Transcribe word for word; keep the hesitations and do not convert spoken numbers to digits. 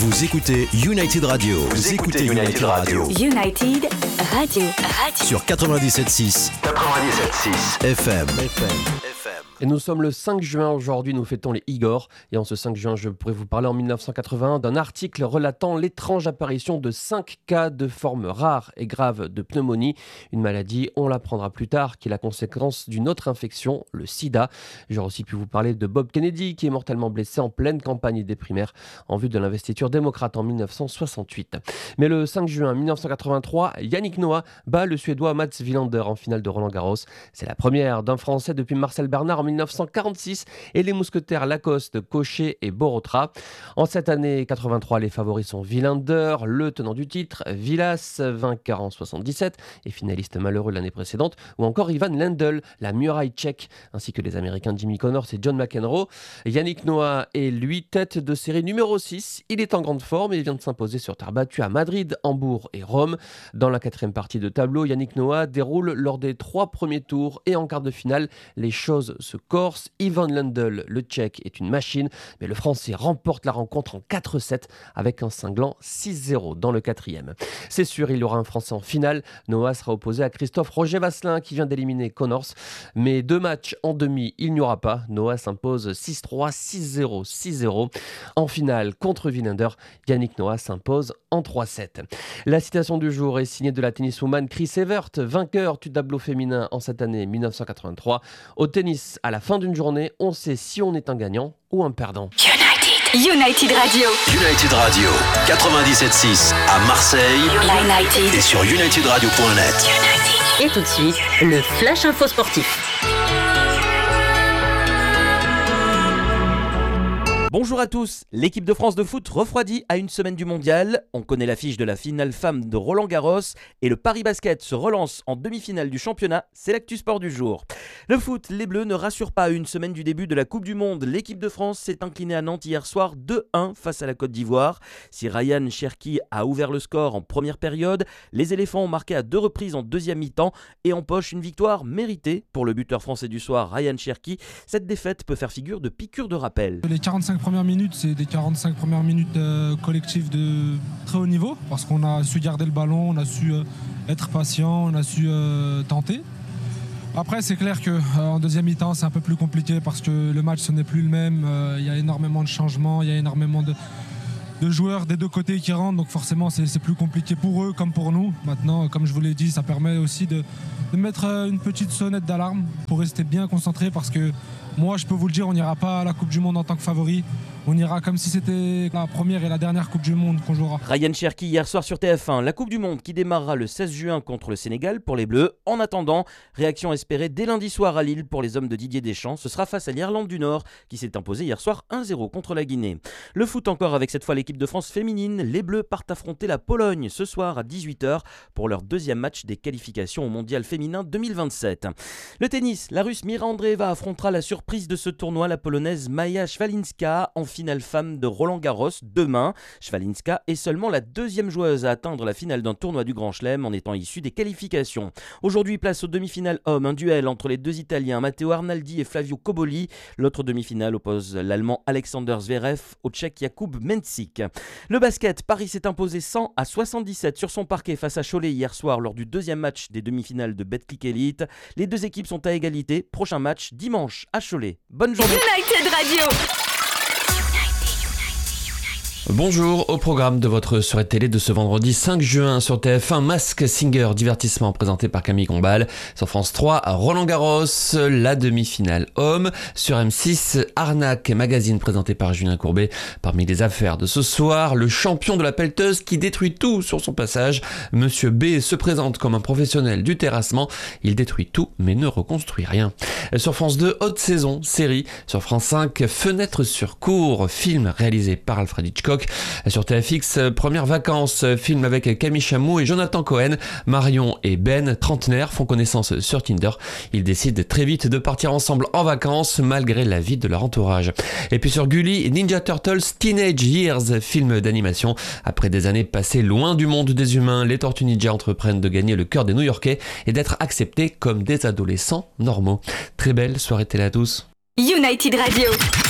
Vous écoutez United Radio. Vous écoutez United Radio. United Radio. Radio. Sur quatre-vingt-dix-sept six. quatre-vingt-dix-sept six. F M. F M. Et nous sommes le cinq juin, aujourd'hui nous fêtons les Igor. Et en ce cinq juin, je pourrais vous parler en mille neuf cent quatre-vingt-un d'un article relatant l'étrange apparition de cinq cas de forme rare et grave de pneumonie. Une maladie, on l'apprendra plus tard, qui est la conséquence d'une autre infection, le sida. J'aurais aussi pu vous parler de Bob Kennedy, qui est mortellement blessé en pleine campagne des primaires en vue de l'investiture démocrate en mille neuf cent soixante-huit. Mais le cinq juin mille neuf cent quatre-vingt-trois, Yannick Noah bat le Suédois Mats Wilander en finale de Roland-Garros. C'est la première d'un Français depuis Marcel Bernard en mille neuf cent quarante-six et les mousquetaires Lacoste, Cochet et Borotra. En cette année quatre-vingt-trois, les favoris sont Wilander, le tenant du titre, Vilas, vainqueur en soixante-dix-sept et finaliste malheureux l'année précédente, ou encore Ivan Lendl, la muraille tchèque, ainsi que les Américains Jimmy Connors et John McEnroe. Yannick Noah est lui tête de série numéro six. Il est en grande forme et vient de s'imposer sur terre battue à Madrid, Hambourg et Rome. Dans la quatrième partie de tableau, Yannick Noah déroule lors des trois premiers tours et en quart de finale, les choses se corse. Ivan Lendl, le tchèque, est une machine, mais le français remporte la rencontre en quatre sept avec un cinglant six zéro dans le quatrième. C'est sûr, il y aura un français en finale. Noah sera opposé à Christophe Roger Vasselin qui vient d'éliminer Connors. Mais deux matchs en demi, il n'y aura pas. Noah s'impose six trois, six zéro, six zéro. En finale, contre Wilander, Yannick Noah s'impose en trois sept. La citation du jour est signée de la tenniswoman Chris Evert, vainqueur du tableau féminin en cette année mille neuf cent quatre-vingt-trois. Au tennis, à la fin d'une journée, on sait si on est un gagnant ou un perdant. United. United Radio. United Radio. quatre-vingt-dix-sept six à Marseille. United. Et sur united radio point net. United. Et tout de suite, le Flash Info Sportif. Bonjour à tous, l'équipe de France de foot refroidit à une semaine du mondial. On connaît l'affiche de la finale femme de Roland-Garros et le Paris Basket se relance en demi-finale du championnat, c'est l'actu sport du jour. Le foot, les Bleus ne rassurent pas à une semaine du début de la Coupe du Monde. L'équipe de France s'est inclinée à Nantes hier soir deux un face à la Côte d'Ivoire. Si Ryan Cherki a ouvert le score en première période, les éléphants ont marqué à deux reprises en deuxième mi-temps et empochent une victoire méritée pour le buteur français du soir, Ryan Cherki. Cette défaite peut faire figure de piqûre de rappel. Les quarante-cinq premières minutes, c'est des quarante-cinq premières minutes euh, collectives de très haut niveau parce qu'on a su garder le ballon, on a su euh, être patient, on a su euh, tenter. Après, c'est clair qu'en euh, deuxième mi-temps, c'est un peu plus compliqué parce que le match, ce n'est plus le même. Il euh, y a énormément de changements, il y a énormément de, de joueurs des deux côtés qui rentrent, donc forcément, c'est, c'est plus compliqué pour eux comme pour nous. Maintenant, comme je vous l'ai dit, ça permet aussi de, de mettre euh, une petite sonnette d'alarme pour rester bien concentré parce que moi, je peux vous le dire, on n'ira pas à la Coupe du Monde en tant que favori. On ira comme si c'était la première et la dernière Coupe du Monde qu'on jouera. Ryan Cherki hier soir sur T F un, la Coupe du Monde qui démarrera le seize juin contre le Sénégal pour les Bleus. En attendant, réaction espérée dès lundi soir à Lille pour les hommes de Didier Deschamps. Ce sera face à l'Irlande du Nord qui s'est imposée hier soir un zéro contre la Guinée. Le foot encore avec cette fois l'équipe de France féminine. Les Bleus partent affronter la Pologne ce soir à dix-huit heures pour leur deuxième match des qualifications au Mondial féminin deux mille vingt-sept. Le tennis, la Russe Mira Andreeva affrontera la surprise de ce tournoi, la Polonaise Maja Swalinska en finale femme de Roland-Garros demain. Swalinska est seulement la deuxième joueuse à atteindre la finale d'un tournoi du Grand Chelem en étant issue des qualifications. Aujourd'hui, place aux demi-finales hommes, un duel entre les deux Italiens Matteo Arnaldi et Flavio Cobolli. L'autre demi-finale oppose l'Allemand Alexander Zverev au Tchèque Jakub Mensik. Le basket, Paris s'est imposé cent à soixante-dix-sept sur son parquet face à Cholet hier soir lors du deuxième match des demi-finales de Betclic Elite. Les deux équipes sont à égalité. Prochain match dimanche à Cholet. Bonne journée. United Radio. Bonjour, au programme de votre soirée télé de ce vendredi cinq juin sur T F un, Mask Singer, divertissement présenté par Camille Combal. Sur France trois, Roland-Garros, la demi-finale homme. Sur M six, Arnaque magazine présenté par Julien Courbet. Parmi les affaires de ce soir, le champion de la pelleteuse qui détruit tout sur son passage. Monsieur B se présente comme un professionnel du terrassement. Il détruit tout mais ne reconstruit rien. Sur France deux, haute saison, série. Sur France cinq, Fenêtre sur cour, film réalisé par Alfred Hitchcock. Sur T F X, Premières vacances, film avec Camille Chamou et Jonathan Cohen. Marion et Ben, trentenaires, font connaissance sur Tinder. Ils décident très vite de partir ensemble en vacances malgré la vie de leur entourage. Et puis sur Gulli, Ninja Turtles Teenage Years, film d'animation. Après des années passées loin du monde des humains, les Tortues Ninja entreprennent de gagner le cœur des New-Yorkais et d'être acceptés comme des adolescents normaux. Très belle soirée télé à tous. United Radio.